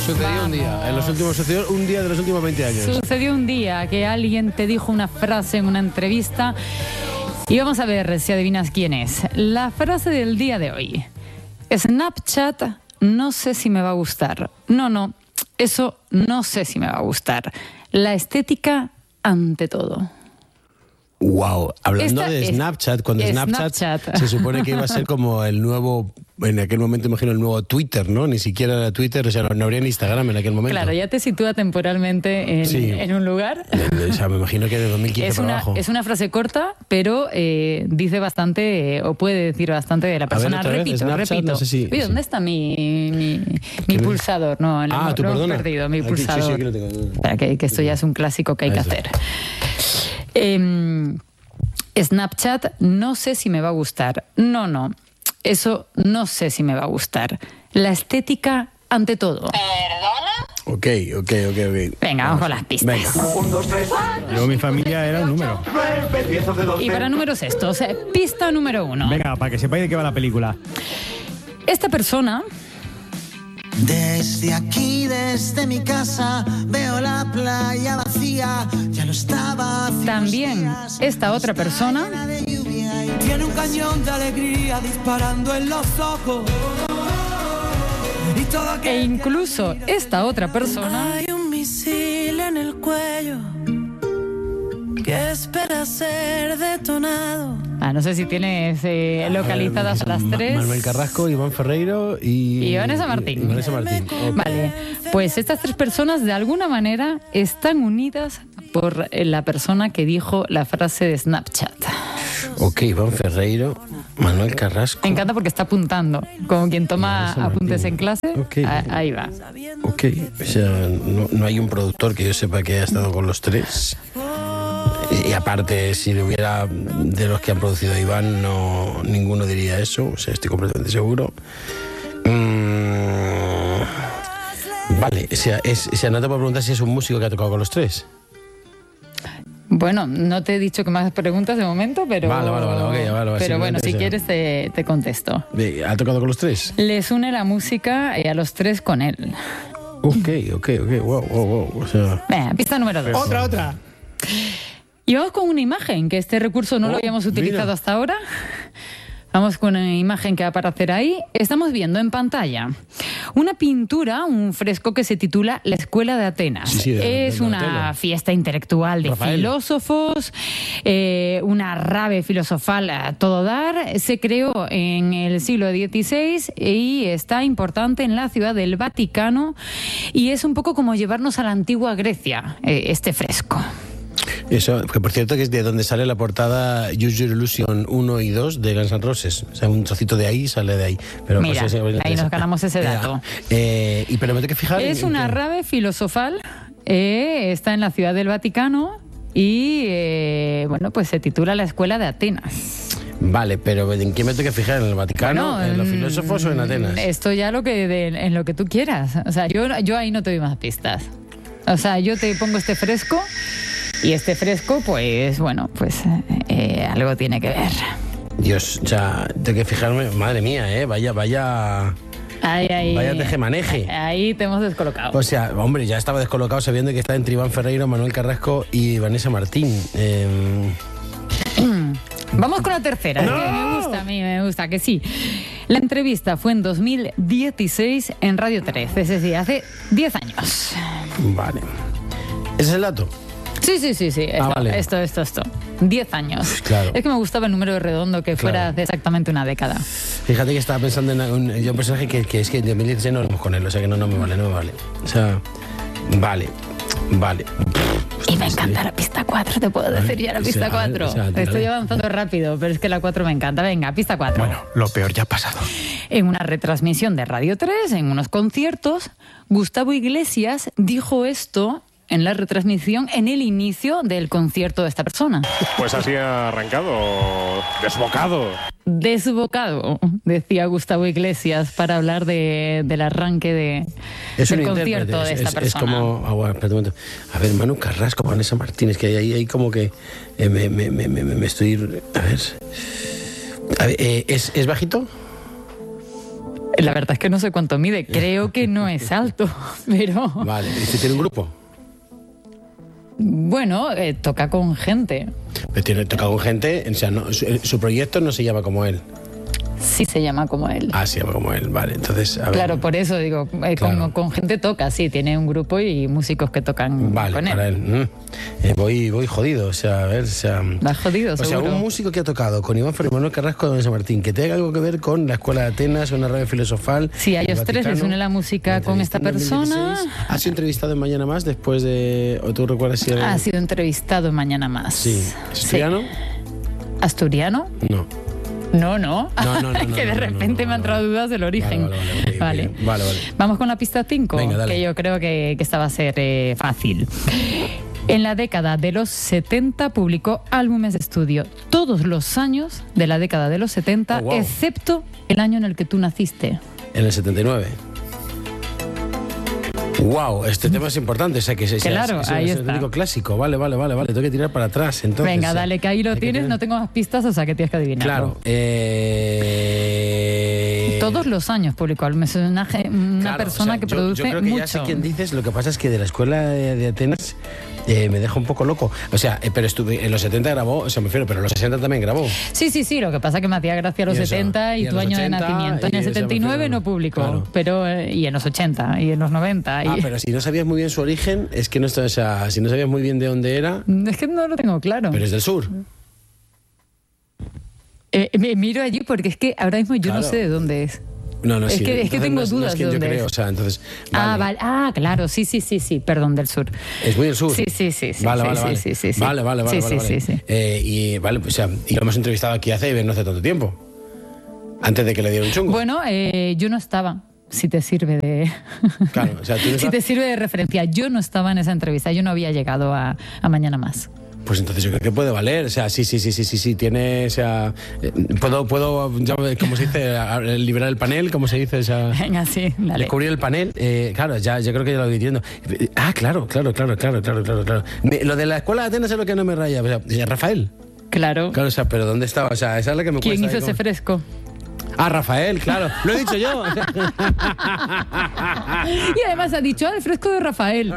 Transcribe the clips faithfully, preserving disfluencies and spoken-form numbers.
Sucedió Vamos. un día, en los últimos, sucedió un día de los últimos veinte años. Sucedió un día que alguien te dijo una frase en una entrevista y vamos a ver si adivinas quién es. La frase del día de hoy. Snapchat, no sé si me va a gustar. No, no, eso no sé si me va a gustar. La estética ante todo. Wow, hablando Esta de es- Snapchat, cuando es Snapchat, Snapchat. se supone que iba a ser como el nuevo, en aquel momento imagino el nuevo Twitter, ¿no? Ni siquiera era Twitter, o sea, no, no habría ni Instagram en aquel momento. Claro, ya te sitúa temporalmente en, Sí. en un lugar. O sea, me imagino que de dos mil quince Es para una, abajo. es una frase corta, pero eh, dice bastante, eh, o puede decir bastante de la persona. otra vez, repito, Snapchat, repito. no sé si- Oye, sí. ¿dónde está mi, mi, mi pulsador? No, lo, Ah, hemos- tú lo hemos perdona. perdido, mi Aquí, pulsador. sí, sí, aquí lo tengo. Espera, que, que esto ya es un clásico que hay que Ahí está. hacer. Em, Snapchat, no sé si me va a gustar. No, no, eso no sé si me va a gustar. La estética ante todo. Ok, ok, ok, ok. Venga, vamos con las pistas. Venga. Yo, mi familia era un número. Y para números estos, eh, pista número uno. Venga, para que sepáis de qué va la película. Esta persona Desde aquí, desde mi casa, veo la playa vacía. Ya no estaba. hace unos también, días, esta otra persona llena de lluvia y Tiene un cañón de alegría disparando en los ojos. Y todo e aquel incluso esta otra persona Hay un misil en el cuello que espera ser detonado. ah, no sé si tienes eh, localizadas a las Ma- tres. Manuel Carrasco, Iván Ferreiro y... Y Vanessa Martín. y Vanessa Martín. Ok. Vale, pues estas tres personas de alguna manera están unidas por eh, la persona que dijo la frase de Snapchat. Ok, Iván Ferreiro, Manuel Carrasco. Me encanta porque está apuntando, como quien toma Vanessa Martín. apuntes en clase. Ok. Ah, ahí va. Ok, o sea, no, no hay un productor que yo sepa que haya estado con los tres. Y, y aparte, si le hubiera de los que han producido a Iván, no, ninguno diría eso, o sea, estoy completamente seguro. Mm, vale, o sea, es, o sea, no te puedo preguntar si es un músico que ha tocado con los tres. Bueno, no te he dicho que más preguntas de momento, pero. Vale, vale, vale, ok, vale, vale, pero bueno, simplemente si eso. quieres te, te contesto. Ve, ¿Ha tocado con los tres? Les une la música y a los tres con él. Ok, ok, ok, wow, wow, wow, o sea... Venga, pista número dos. Otra, otra. Y vamos con una imagen, que este recurso no lo Oh, habíamos utilizado mira. hasta ahora. Vamos con una imagen que va a aparecer ahí. Estamos viendo en pantalla una pintura, un fresco que se titula La Escuela de Atenas. Sí, sí, de- es de una Donatello. fiesta intelectual de Rafael. filósofos, eh, una rave filosofal a todo dar. Se creó en el siglo dieciséis y está importante en la ciudad del Vaticano y es un poco como llevarnos a la antigua Grecia, eh, este fresco. Eso, que por cierto que es de donde sale la portada Use Your Illusion uno y dos de Guns N' Roses. O sea, un trocito de ahí sale de ahí. Pero Mira, pues, ese- ahí nos ganamos ese dato. Eh, y pero me tengo que fijar... Es en- una en- rave filosofal, eh, está en la ciudad del Vaticano y, eh, bueno, pues se titula La Escuela de Atenas. Vale, pero ¿en qué me tengo que fijar? ¿En el Vaticano? Bueno, ¿En los mm, filósofos o en Atenas? Esto ya lo que de- en lo que tú quieras. O sea, yo, yo ahí no te doy más pistas. O sea, yo te pongo este fresco y este fresco, pues, bueno, pues eh, algo tiene que ver. Dios, o sea, tengo que fijarme... Madre mía, ¿eh? Vaya, vaya... Ahí, ahí, Vaya tejemaneje. Ahí te hemos descolocado. O sea, hombre, ya estaba descolocado sabiendo que está entre Iván Ferreiro, Manuel Carrasco y Vanessa Martín. Eh, Vamos con la tercera, ¡No! que me gusta, a mí me gusta, que sí. La entrevista fue en dos mil dieciséis en Radio tres, es decir, hace diez años. vale. ¿Ese es el dato? Sí, sí, sí, sí. Esto, Ah, vale. esto, esto, esto. diez años. Claro. Es que me gustaba el número redondo que fuera Claro. hace exactamente una década. Fíjate que estaba pensando en un, yo un personaje que, que es que en dos mil dieciséis no hablamos con él, o sea que no, no me vale, no me vale. O sea, vale, vale. Y me encanta la pista cuatro, te puedo decir ya la o pista sea, cuatro. o sea, dale. Estoy avanzando rápido, pero es que la cuatro me encanta. Venga, pista cuatro. Bueno, lo peor ya ha pasado. En una retransmisión de Radio tres, en unos conciertos, Gustavo Iglesias dijo esto en la retransmisión en el inicio del concierto de esta persona. Pues así ha arrancado, desbocado. Desbocado, decía Gustavo Iglesias para hablar de, del arranque de, Es del un concierto intérprete, de es, esta es- persona. es como... ah, bueno, espera un momento. A ver, Manu Carrasco, Vanessa Martínez, que ahí hay como que... eh, me, me, me, me, me estoy... A ver... A ver, eh, ¿es, ¿Es bajito? La verdad es que no sé cuánto mide. Creo que no es alto, pero... Vale, ¿y si tiene un grupo? Bueno, eh, toca con gente. Pero tiene, toca con gente, o sea, no, su, su proyecto no se llama como él. Sí se llama como él. Ah, se llama como él, vale. Entonces, a ver. Claro, por eso digo, eh, Claro. con, con gente toca, sí, tiene un grupo y músicos que tocan Vale, con él. para él. Mm. Eh, voy, voy jodido, o sea, a ver, o sea... Vas jodido, O sea, seguro. un músico que ha tocado con Iván Ferrer y Manuel Carrasco de San Martín, que tenga algo que ver con la Escuela de Atenas, una radio filosofal... Sí, a el ellos tres les Vaticano, une la música con esta entrevista en dos mil persona. dieciséis. ¿Has sido entrevistado en Mañana Más después de... o tú recuerdas si era... Ha sido entrevistado en Mañana Más. Sí. ¿Asturiano? Sí. ¿Asturiano? No. No, no. No, no, no, Es no, que de no, no, repente no, me han no, entrado no. dudas del origen. Vale, vale, vale, Vale. ok, vale, vale. Vamos con la pista cinco, Venga, dale. que yo creo que, que esta va a ser eh, fácil. En la década de los setenta publicó álbumes de estudio todos los años de la década de los setenta, Oh, wow. excepto el año en el que tú naciste. En el setenta y nueve. Wow, este tema es importante, o sea que es, Claro, es, es, ahí es un está. auténtico clásico. Vale, vale, vale, vale. Tengo que tirar para atrás, entonces. Venga, o sea, dale, que ahí lo hay que tienes, tener- no tengo más pistas, o sea que tienes que adivinarlo. Claro. Eh... Todos los años publicó álbumes, es una, ge- una Claro, persona o sea, que yo, produce yo creo que mucho. ya sé quién dices, lo que pasa es que de la escuela de, de Atenas eh, me deja un poco loco. O sea, eh, pero estuve, en los setenta grabó, o sea, me refiero, pero en los sesenta también grabó. Sí, sí, sí, lo que pasa es que me hacía gracia a los Y eso, setenta y, y a tu los año de ochenta, nacimiento. En y el eso me setenta y nueve refiero, no publicó, claro. pero eh, y en los ochenta y en los noventa. Y... Ah, pero si no sabías muy bien su origen, es que no está, o sea, si no sabías muy bien de dónde era, Es que no lo tengo claro. pero es del sur. Eh, me miro allí porque es que ahora mismo yo no Claro. sé de dónde es. No, no, Es sí. que- es que entonces tengo no no dudas es de quien yo dónde creo, es. o sea, entonces. Ah, vale. vale. Ah, claro, sí, sí, sí, sí, perdón, del sur. Es muy del sur. Sí, sí, sí, sí. Vale, sí, vale, sí, vale. sí, sí, sí. Vale, vale, vale. Sí, vale, sí, vale. sí, sí. Eh, y vale, o sea, y lo hemos entrevistado aquí hace no hace tanto tiempo. Antes de que le diera un chungo. Bueno, eh, yo no estaba. Si te sirve de. Claro, o sea, tú no si estabas- te sirve de referencia. Yo no estaba en esa entrevista, yo no había llegado a, a Mañana Más. Pues entonces yo creo que puede valer. O sea, sí, sí, sí, sí, sí, sí. Tiene, o sea. eh, Puedo, puedo, ya, como se dice, a- a- liberar el panel, como se dice, o sea. Venga, sí, dale. Descubrir el panel, eh, claro, ya, yo creo que ya lo voy diciendo. Ah, claro, claro, claro, claro, claro, claro, claro. Me- lo de la escuela de Atenas es lo que no me raya. O sea, Rafael. Claro. Claro, o sea, pero ¿dónde estaba? O sea, esa es la que me ¿Quién cuesta. hizo ahí ese como- fresco? Ah, Rafael, claro. Lo he dicho yo. Y además ha dicho, ah, el fresco de Rafael.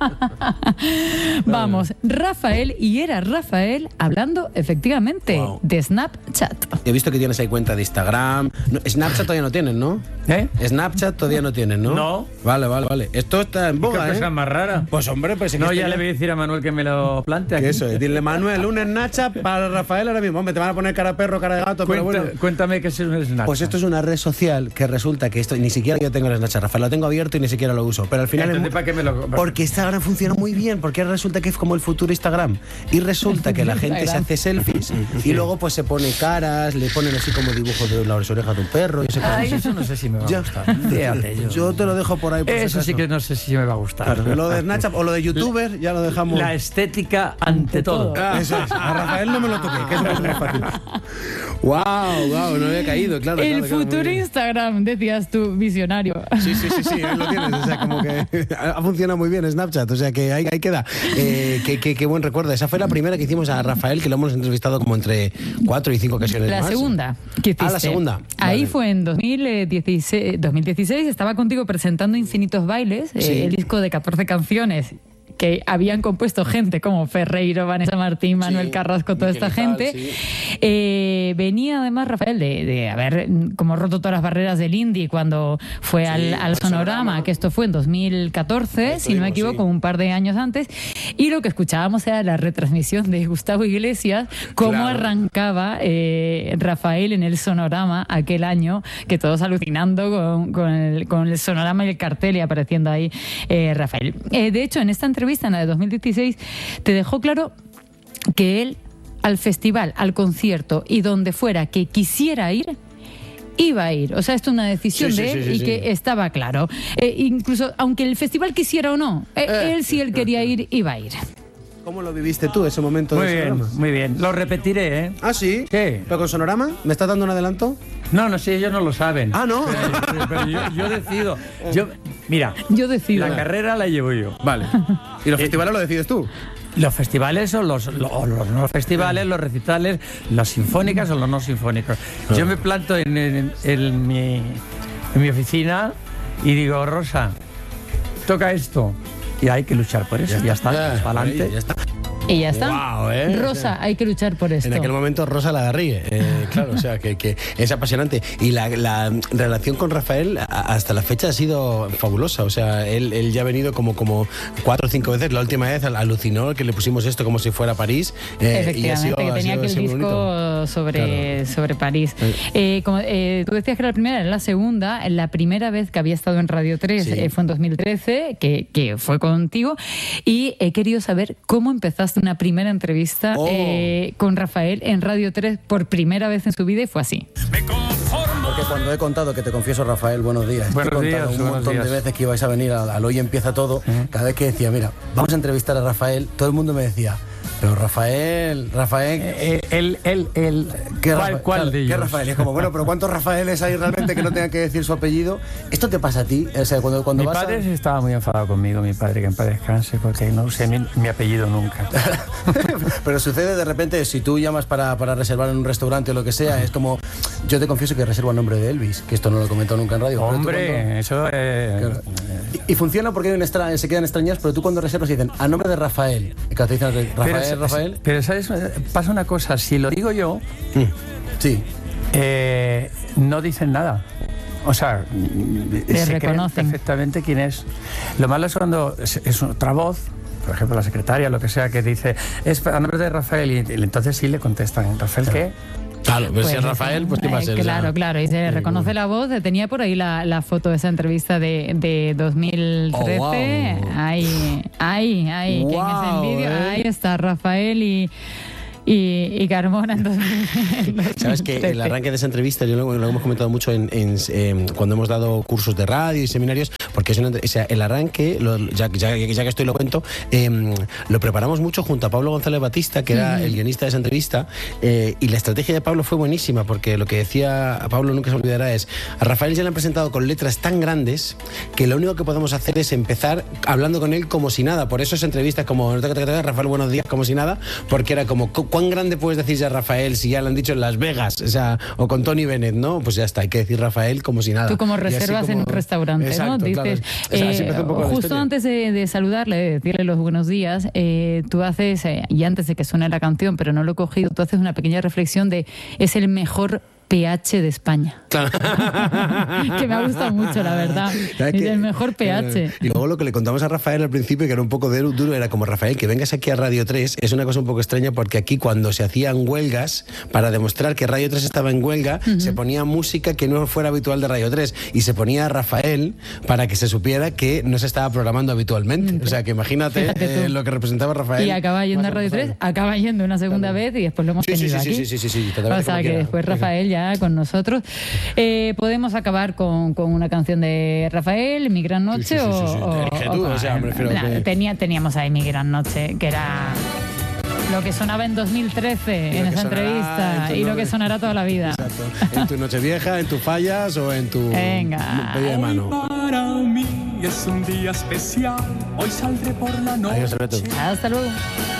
Vamos, Rafael, y era Rafael hablando efectivamente Wow. de Snapchat. He visto que tienes ahí cuenta de Instagram. No, Snapchat todavía no tienen, ¿no? ¿Eh? Snapchat todavía no tienen, ¿no? No. Vale, vale, vale. Esto está en boga, Qué cosa ¿eh? más rara. Pues hombre, pues es que No, esto ya le voy a decir a Manuel que me lo plante aquí. Que eso es. Dile, Manuel, un Snapchat para Rafael ahora mismo. Hombre, te van a poner cara de perro, cara de gato, pero Cuenta- bueno. Cuéntame qué es un Snapchat. Pues esto es una red social que resulta que esto ni siquiera yo tengo el Snapchat, Rafael, lo tengo abierto y ni siquiera lo uso. Pero al final. Entonces, es mu- ¿para qué me lo- Porque Instagram funciona muy bien, porque ahora resulta que es como el futuro Instagram. Y resulta que la gente se hace selfies y luego pues se pone caras, le ponen así como dibujos de las orejas de un perro y ese cosas Ay, así. eso no sé si me va a Ya. gustar. Fíjate, yo. Yo te lo dejo por ahí. Por si Eso sí acaso. que no sé si me va a gustar. Claro, lo de Snapchat o lo de youtuber ya lo dejamos. La estética ante todo. Ah, eso es. A Rafael no me lo toqué, que es mucho más fácil. Wow, wow, no había caído, claro. El claro, claro, muy futuro bien. Instagram, decías tú, visionario. Sí, sí, sí, sí, ahí lo tienes. O sea, como que ha funcionado muy bien Snapchat. O sea, que ahí, ahí queda. Eh, qué, qué- qué buen recuerdo. Esa fue la primera que hicimos a Rafael, que lo hemos entrevistado como entre cuatro y cinco ocasiones La más. segunda que hiciste. Ah, la segunda. Ahí Vale. fue en dos mil dieciséis, dos mil dieciséis, estaba contigo presentando Infinitos Bailes, eh, Sí. el disco de catorce canciones que habían compuesto gente como Ferreiro, Vanessa Martín, Manuel Sí, Carrasco, toda esta Miquel Izal, gente. sí. Eh, venía además Rafael de, de haber mm, como roto todas las barreras del indie cuando fue Sí, al, al al Sonorama, Sonorama. que esto fue en dos mil catorce, Ahí si no me estuvimos, equivoco, sí. un par de años antes. Y lo que escuchábamos era la retransmisión de Gustavo Iglesias, cómo Claro. arrancaba eh, Rafael en el Sonorama aquel año, que todos alucinando con, con, el, con el Sonorama y el cartel y apareciendo ahí eh, Rafael. Eh, de hecho, en esta entrevista, en la de dos mil dieciséis, te dejó claro que él al festival, al concierto y donde fuera que quisiera ir, iba a ir. O sea, esto es una decisión Sí, sí, de él sí, sí, y sí. que estaba claro. Eh, incluso, aunque el festival quisiera o no, eh, Eh. él si él quería ir, iba a ir. ¿Cómo lo viviste tú ese momento Muy de bien, Sonorama? muy bien. Lo repetiré, ¿eh? Ah, sí. Sí. ¿Pero con Sonorama? ¿Me estás dando un adelanto? No, no sé, ellos no lo saben. Ah, ¿no? Pero, pero- pero yo, yo decido. Yo, mira, Yo decido. la carrera la llevo yo. Vale. ¿Y los festivales lo decides tú? Los festivales son los, los, los no festivales, los recitales, las sinfónicas o los no sinfónicos. Yo me planto en, en- en mi, en mi oficina y digo, Rosa, toca esto. Y hay que luchar por eso. Ya, ya está, ya, para adelante. Ya está. Y ya está. Wow, ¿eh? Rosa, hay que luchar por esto. En aquel momento Rosa Lagarrigue, eh, claro, o sea, que, que es apasionante. Y la, la relación con Rafael a, hasta la fecha ha sido fabulosa. O sea, él, él ya ha venido como, como cuatro o cinco veces. La última vez alucinó que le pusimos esto como si fuera París. Eh, Efectivamente, y ha sido, que tenía ha sido, aquel disco bonito. sobre, Claro. sobre París. Eh. Eh, como, eh, tú decías que era la primera, era la segunda. La primera vez que había estado en Radio tres Sí. eh, fue en dos mil trece, que, que fue contigo. Y he querido saber cómo empezaste una primera entrevista Oh. eh, con Rafael en Radio tres por primera vez en su vida y fue así. Porque cuando he contado, que te confieso, Rafael, buenos días, Buenos te he contado días, un buenos montón días. de veces que ibais a venir al, al Hoy Empieza Todo, Uh-huh. cada vez que decía, mira, vamos a entrevistar a Rafael, todo el mundo me decía, pero Rafael, Rafael... Eh, él, él, él. ¿Qué ¿Cuál, Rafa- cuál claro, de ¿qué ellos? Rafael? Y es como, bueno, pero ¿cuántos Rafaeles hay realmente que no tengan que decir su apellido? ¿Esto te pasa a ti? O sea, cuando, cuando Mi vas a- padre sí estaba muy enfadado conmigo, mi padre, que en paz descanse, porque no usé mi, mi apellido nunca. Pero sucede de repente, si tú llamas para, para reservar en un restaurante o lo que sea, es como, yo te confieso que reservo a nombre de Elvis, que esto no lo he comentado nunca en radio. pero tú Hombre, cuando- eso eh, Claro. Y, y funciona porque hay un extra- se quedan extrañados, pero tú cuando reservas dicen, a nombre de Rafael. Y cuando te dicen, Rafael, pero, Rafael. Pero, ¿sabes? Pasa una cosa, si lo digo yo, Sí. eh, no dicen nada. O sea, Te se creen reconocen. perfectamente quién es. Lo malo es cuando es, es otra voz, por ejemplo la secretaria, lo que sea, que dice, es a nombre de Rafael, y, y entonces sí le contestan, ¿Rafael qué? Claro, pero si Pues, es Rafael, pues ¿qué va a eh, ser? Claro, O sea, claro, y se reconoce la voz. Tenía por ahí la, la foto de esa entrevista de, de dos mil trece. Oh, wow. Ahí, ahí, ahí, que en ese Wow, vídeo, eh. ahí está Rafael y, y, y Carmona en dos mil Sabes que el arranque de esa entrevista, yo lo, lo hemos comentado mucho en, en, en- cuando hemos dado cursos de radio y seminarios, porque es una, o sea, el arranque, lo- ya, ya, ya que estoy lo cuento, eh, lo preparamos mucho junto a Pablo González Batista, que era el guionista de esa entrevista, eh, y la estrategia de Pablo fue buenísima, porque lo que decía a Pablo, nunca se olvidará, es a Rafael ya le han presentado con letras tan grandes que lo único que podemos hacer es empezar hablando con él como si nada. Por eso esa entrevista es como, Rafael, buenos días, como si nada, porque era como, ¿cuán grande puedes decir ya Rafael si ya lo han dicho en Las Vegas? O sea, o con Tony Bennett, ¿no? Pues ya está, hay que decir Rafael como si nada. Tú como Y así reservas como- en un restaurante, Exacto, ¿no? claro. Dices, O sea, así eh, empezó un poco la justo historia. antes de, de saludarle, de decirle los buenos días, eh, tú haces, eh, y antes de que suene la canción, pero no lo he cogido, tú haces una pequeña reflexión de, es el mejor pH de España. Que me ha gustado mucho, la verdad. ¿Sabes Es qué? el mejor pH. Y luego lo que le contamos a Rafael al principio, que era un poco de- duro, era como, Rafael, que vengas aquí a Radio tres, es una cosa un poco extraña porque aquí cuando se hacían huelgas, para demostrar que Radio tres estaba en huelga, se ponía música que no fuera habitual de Radio tres y se ponía a Rafael para que se supiera que no se estaba programando habitualmente. O sea, que imagínate Fíjate eh, tú. lo que representaba Rafael. Y acaba yendo a Más Radio tres, Rafael. acaba yendo una segunda vez y después lo hemos Sí, sí, tenido sí, aquí. sí, sí, sí, sí, totalmente O sea como que quiera. después Rafael ya con nosotros. Eh, Podemos acabar con, con una canción de Rafael, Mi Gran Noche, Sí, sí, sí, sí, sí. o, Elige o- tú, o- o sea, me refiero nah, que- tenía, teníamos ahí Mi Gran Noche, que era lo que sonaba en dos mil trece Y en lo que esa sonará entrevista en tu y lo nombre. que sonará toda la vida. Exacto. En tu Nochevieja, en tus fallas o en tu Venga. pedida de mano. Para mí es un día especial. Hoy saldré por la noche. Adiós, Alberto. Hasta luego.